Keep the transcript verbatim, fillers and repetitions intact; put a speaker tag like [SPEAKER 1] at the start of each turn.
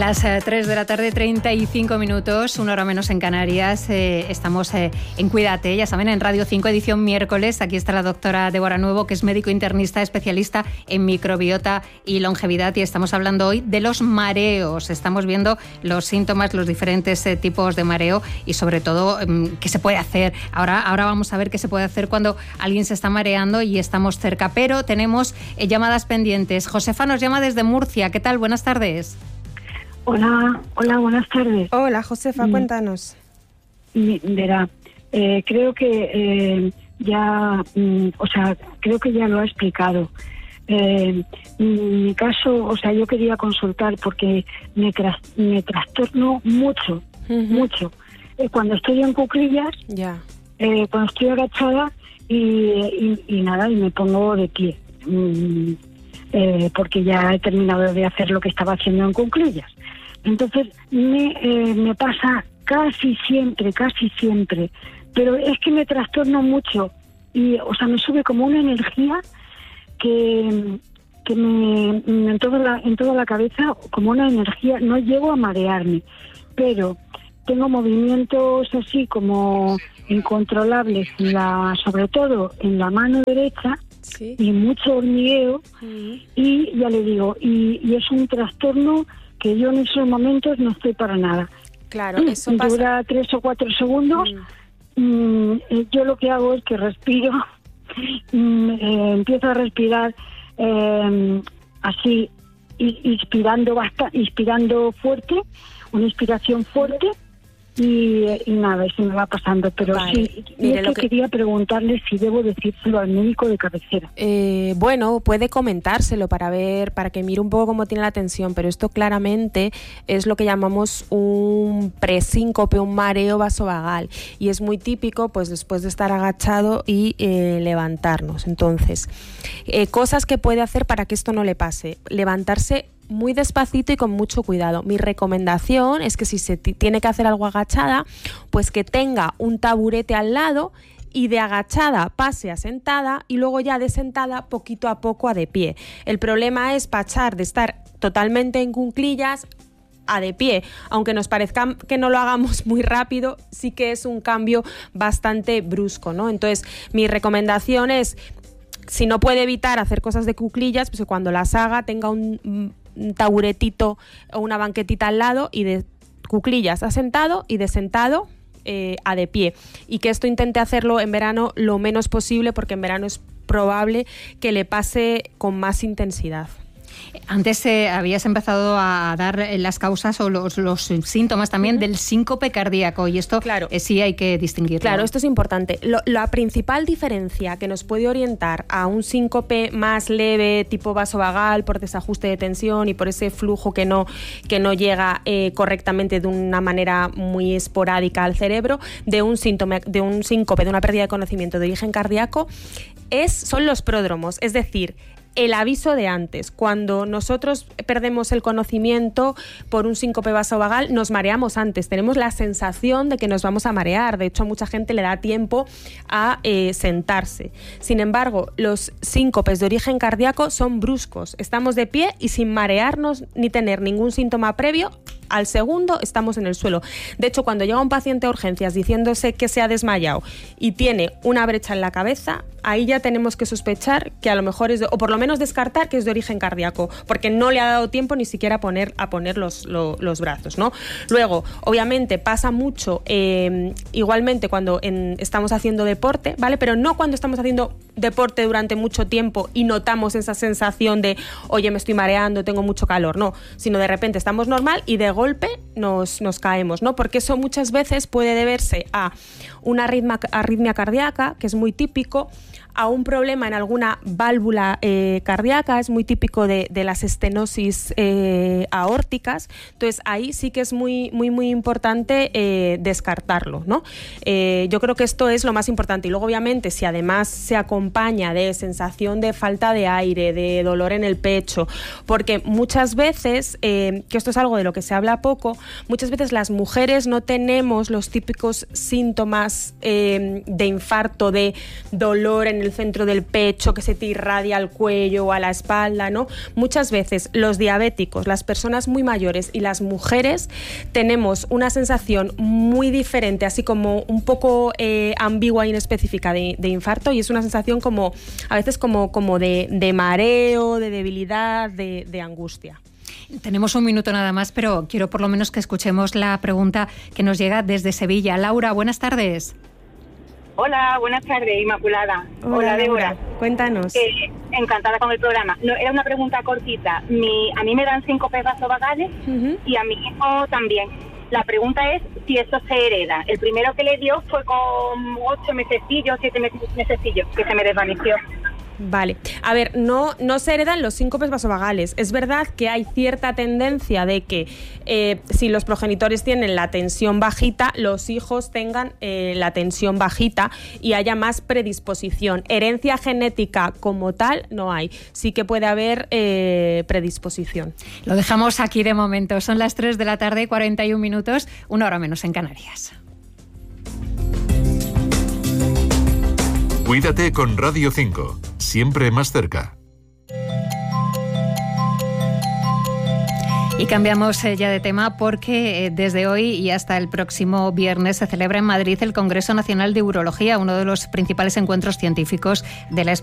[SPEAKER 1] Las eh, tres de la tarde, treinta y cinco minutos, una hora menos en Canarias. Eh, estamos eh, en Cuídate, ya saben, en Radio cinco, edición miércoles. Aquí está la doctora Débora Nuevo, que es médico internista, especialista en microbiota y longevidad. Y estamos hablando hoy de los mareos. Estamos viendo los síntomas, los diferentes eh, tipos de mareo y sobre todo eh, qué se puede hacer. Ahora, ahora vamos a ver qué se puede hacer cuando alguien se está mareando y estamos cerca. Pero tenemos eh, llamadas pendientes. Josefa nos llama desde Murcia. ¿Qué tal? Buenas tardes.
[SPEAKER 2] Hola, hola, buenas tardes.
[SPEAKER 3] Hola, Josefa, mm. cuéntanos.
[SPEAKER 2] Verá, eh, creo que eh, ya, mm, o sea, creo que ya lo ha explicado. Eh, en mi caso, o sea, yo quería consultar porque me, tras, me trastorno mucho, uh-huh. mucho. Eh, cuando estoy en cuclillas,
[SPEAKER 3] yeah.
[SPEAKER 2] eh, cuando estoy agachada y, y, y nada, y me pongo de pie. Mm, Eh, porque ya he terminado de hacer lo que estaba haciendo en cuclillas. Entonces me, eh, me pasa casi siempre, casi siempre, pero es que me trastorno mucho y, o sea, me sube como una energía que, que me, en toda la, en toda la cabeza, como una energía, no llego a marearme, pero tengo movimientos así como incontrolables, en la, sobre todo en la mano derecha.
[SPEAKER 3] Sí.
[SPEAKER 2] Y mucho hormigueo,
[SPEAKER 3] uh-huh.
[SPEAKER 2] y ya le digo, y, y es un trastorno que yo en esos momentos no estoy para nada.
[SPEAKER 3] Claro, eso
[SPEAKER 2] dura
[SPEAKER 3] pasa.
[SPEAKER 2] tres o cuatro segundos. Uh-huh. Mm, yo lo que hago es que respiro, mm, eh, empiezo a respirar eh, así, inspirando basta, inspirando fuerte, una inspiración fuerte. Y, y nada, eso me va pasando, pero vale. sí, Mire, es que, que quería preguntarle si debo decírselo al médico de cabecera.
[SPEAKER 3] Eh, bueno, puede comentárselo para ver, para que mire un poco cómo tiene la tensión, pero esto claramente es lo que llamamos un presíncope, un mareo vasovagal, y es muy típico, pues después de estar agachado y eh, levantarnos. Entonces, eh, cosas que puede hacer para que esto no le pase: levantarse muy despacito y con mucho cuidado. Mi recomendación es que si se t- tiene que hacer algo agachada, pues que tenga un taburete al lado y de agachada pase a sentada y luego ya de sentada poquito a poco a de pie. El problema es pasar de estar totalmente en cuclillas a de pie. Aunque nos parezca que no lo hagamos muy rápido, sí que es un cambio bastante brusco, ¿no? Entonces, mi recomendación es, si no puede evitar hacer cosas de cuclillas, pues que cuando las haga tenga un un taburetito o una banquetita al lado y de cuclillas a sentado y de sentado eh, a de pie, y que esto intente hacerlo en verano lo menos posible, porque en verano es probable que le pase con más intensidad.
[SPEAKER 1] Antes eh, habías empezado a dar eh, las causas o los, los síntomas también uh-huh. del síncope cardíaco, y esto claro. eh, sí hay que distinguirlo.
[SPEAKER 3] Claro, esto es importante. Lo, la principal diferencia que nos puede orientar a un síncope más leve, tipo vasovagal, por desajuste de tensión y por ese flujo que no, que no llega eh, correctamente de una manera muy esporádica al cerebro, de un síntoma, de un síncope, de una pérdida de conocimiento de origen cardíaco, es, son los pródromos, es decir, el aviso de antes. Cuando nosotros perdemos el conocimiento por un síncope vasovagal, nos mareamos antes, tenemos la sensación de que nos vamos a marear. De hecho, a mucha gente le da tiempo a eh, sentarse. Sin embargo, los síncopes de origen cardíaco son bruscos. Estamos de pie y sin marearnos ni tener ningún síntoma previo, al segundo estamos en el suelo. De hecho, cuando llega un paciente a urgencias diciéndose que se ha desmayado y tiene una brecha en la cabeza, ahí ya tenemos que sospechar que a lo mejor es de, o por lo menos descartar que es de origen cardíaco, porque no le ha dado tiempo ni siquiera a poner, a poner los, los, los brazos, ¿no? Luego, obviamente, pasa mucho eh, igualmente cuando en, estamos haciendo deporte, ¿vale? Pero no cuando estamos haciendo deporte durante mucho tiempo y notamos esa sensación de, oye, me estoy mareando, tengo mucho calor, no, sino de repente estamos normal y de golpe nos, nos caemos, ¿no? Porque eso muchas veces puede deberse a una arritmia, arritmia cardíaca, que es muy típico, a un problema en alguna válvula eh, cardíaca, es muy típico de, de las estenosis eh, aórticas. Entonces ahí sí que es muy muy muy importante eh, descartarlo, ¿no? Eh, yo creo que esto es lo más importante. Y luego, obviamente, si además se acompaña de sensación de falta de aire, de dolor en el pecho, porque muchas veces, eh, que esto es algo de lo que se habla poco, muchas veces las mujeres no tenemos los típicos síntomas eh, de infarto, de dolor en en el centro del pecho, que se te irradia al cuello o a la espalda, ¿no? Muchas veces los diabéticos, las personas muy mayores y las mujeres tenemos una sensación muy diferente, así como un poco eh, ambigua e inespecífica de, de infarto, y es una sensación como a veces como, como de, de mareo, de debilidad, de, de angustia.
[SPEAKER 1] Tenemos un minuto nada más, pero quiero por lo menos que escuchemos la pregunta que nos llega desde Sevilla. Laura, buenas tardes.
[SPEAKER 4] Hola, buenas tardes, Inmaculada.
[SPEAKER 3] Hola,
[SPEAKER 4] Hola Débora.
[SPEAKER 3] Cuéntanos.
[SPEAKER 4] Eh, encantada con el programa. No, era una pregunta cortita. Mi, a mí me dan síncopes vasovagales uh-huh. y a mi hijo también. La pregunta es si eso se hereda. El primero que le dio fue con ocho mesecillos, siete mesecillos, que se me desvaneció.
[SPEAKER 3] Vale. A ver, no, no se heredan los síncopes vasovagales. Es verdad que hay cierta tendencia de que eh, si los progenitores tienen la tensión bajita, los hijos tengan eh, la tensión bajita y haya más predisposición. Herencia genética como tal no hay. Sí que puede haber eh, predisposición.
[SPEAKER 1] Lo dejamos aquí de momento. Son las tres de la tarde, cuarenta y un minutos, una hora menos en Canarias.
[SPEAKER 5] Cuídate con Radio cinco, siempre más cerca.
[SPEAKER 1] Y cambiamos ya de tema porque desde hoy y hasta el próximo viernes se celebra en Madrid el Congreso Nacional de Urología, uno de los principales encuentros científicos de la